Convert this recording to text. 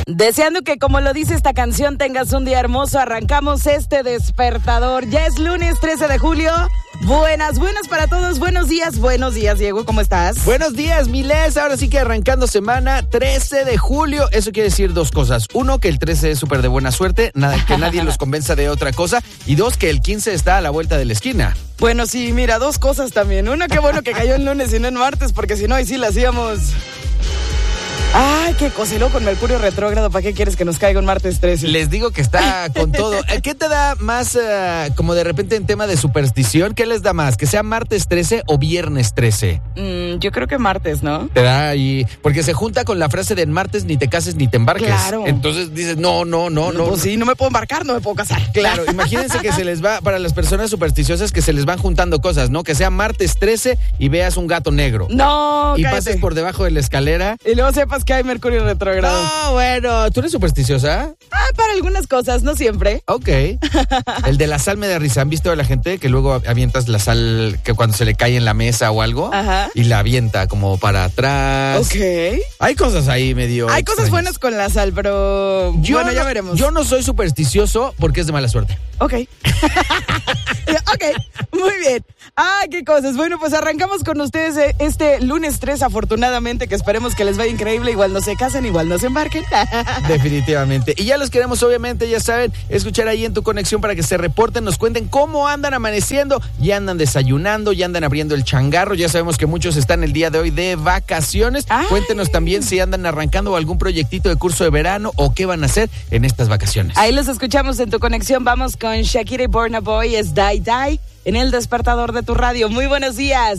Deseando que, como lo dice esta canción, tengas un día hermoso. Arrancamos este despertador. Ya es lunes 13 de julio. Buenas para todos. Buenos días, Diego. ¿Cómo estás? Buenos días, Miles. Ahora sí que arrancando semana 13 de julio. Eso quiere decir dos cosas. Uno, que el 13 es súper de buena suerte. Que nadie los convenza de otra cosa. Y dos, que el 15 está a la vuelta de la esquina. Bueno, sí, mira, dos cosas también. Una, qué bueno que cayó el lunes y no en martes, porque si no, ahí sí la hacíamos... Ay, qué cosiló con Mercurio retrógrado. ¿Para qué quieres que nos caiga un martes 13? Les digo que está con todo. ¿Qué te da más, como de repente en tema de superstición? ¿Qué les da más? ¿Que sea martes 13 o viernes 13? Yo creo que martes, ¿no? Te da ahí, porque se junta con la frase de en martes ni te cases ni te embarques. Claro. Entonces dices, no. Pues sí, no me puedo embarcar, no me puedo casar. Claro, imagínense que se les va, para las personas supersticiosas, que se les van juntando cosas, ¿no? Que sea martes 13 y veas un gato negro. No, y cállate. pases por debajo de la escalera. Y luego sepas que hay Mercurio retrógrado. No, bueno, ¿tú eres supersticiosa? Para algunas cosas, no siempre. Ok. El de la sal me da risa. ¿Han visto a la gente que luego avientas la sal que cuando se le cae en la mesa o algo? Ajá. Y la avienta como para atrás. Ok. Hay cosas ahí medio Hay extrañas. cosas buenas con la sal, pero bueno, ya veremos. Yo no soy supersticioso porque es de mala suerte. Ok. Ok, muy bien. Qué cosas. Bueno, pues arrancamos con ustedes este lunes 3, afortunadamente, que esperemos que les vaya increíble. Igual no se casen, igual no se embarquen. Definitivamente. Y ya los queremos, obviamente, ya saben, escuchar ahí en tu conexión para que se reporten, nos cuenten cómo andan amaneciendo, ya andan desayunando, ya andan abriendo el changarro. Ya sabemos que muchos están el día de hoy de vacaciones. Ay. Cuéntenos también si andan arrancando algún proyectito de curso de verano o qué van a hacer en estas vacaciones. Ahí los escuchamos en tu conexión. Vamos con Shakira y Burna Boy, es Die Die, en el despertador de tu radio. Muy buenos días.